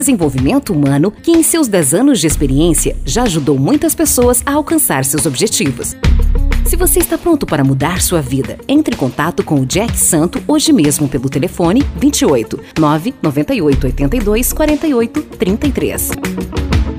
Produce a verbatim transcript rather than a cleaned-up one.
Desenvolvimento humano que, em seus dez anos de experiência, já ajudou muitas pessoas a alcançar seus objetivos. Se você está pronto para mudar sua vida, entre em contato com o Jack Santo hoje mesmo pelo telefone vinte e oito, nove nove oito oito dois, quatro oito três três.